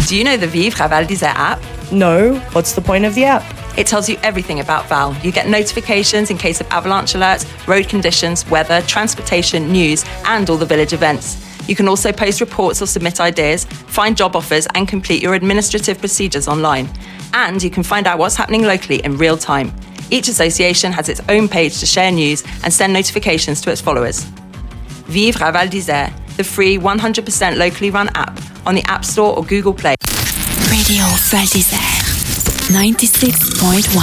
Do you know the Vivre à Val d'Isère app? No, what's the point of the app? It tells you everything about Val. You get notifications in case of avalanche alerts, road conditions, weather, transportation, news, and all the village events. You can also post reports or submit ideas, find job offers, and complete your administrative procedures online. And you can find out what's happening locally in real time. Each association has its own page to share news and send notifications to its followers. Vivre à Val d'Isère, the free 100% locally run app on the App Store or Google Play. Radio Val d'Isère 96.1